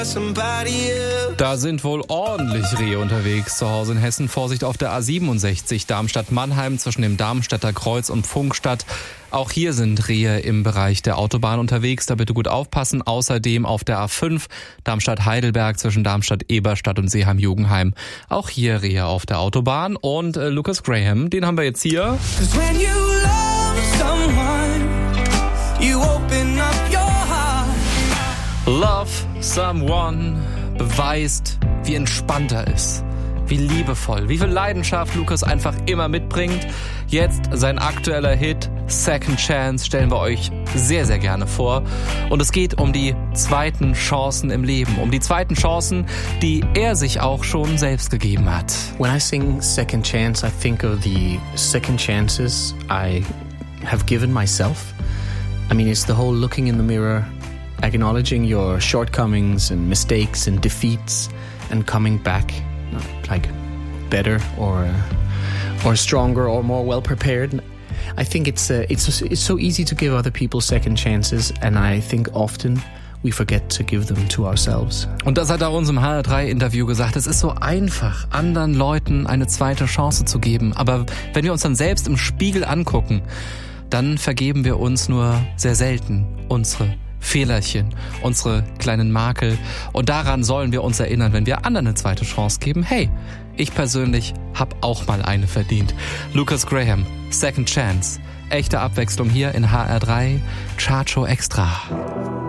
Da sind wohl ordentlich Rehe unterwegs zu Hause in Hessen. Vorsicht auf der A67 Darmstadt-Mannheim zwischen dem Darmstädter Kreuz und Pfungstadt. Auch hier sind Rehe im Bereich der Autobahn unterwegs. Da bitte gut aufpassen. Außerdem auf der A5 Darmstadt-Heidelberg zwischen Darmstadt-Eberstadt und Seeheim-Jugenheim. Auch hier Rehe auf der Autobahn. Und Lucas Graham, den haben wir jetzt hier. Love Someone beweist, wie entspannt er ist, wie liebevoll, wie viel Leidenschaft Lucas einfach immer mitbringt. Jetzt sein aktueller Hit Second Chance stellen wir euch sehr, sehr gerne vor. Und es geht um die zweiten Chancen im Leben, um die zweiten Chancen, die er sich auch schon selbst gegeben hat. When I sing Second Chance, I think of the second chances I have given myself. I mean, it's the whole looking in the mirror, acknowledging your shortcomings and mistakes and defeats and coming back like better or stronger or more well prepared. I think it's so easy to give other people second chances, and I think often we forget to give them to ourselves. Und das hat er uns im HR3-Interview gesagt. Es ist so einfach, anderen Leuten eine zweite Chance zu geben. Aber wenn wir uns dann selbst im Spiegel angucken, dann vergeben wir uns nur sehr selten unsere Fehlerchen, unsere kleinen Makel. Und daran sollen wir uns erinnern, wenn wir anderen eine zweite Chance geben. Hey, ich persönlich habe auch mal eine verdient. Lucas Graham, Second Chance. Echte Abwechslung hier in HR3. Chartshow Extra.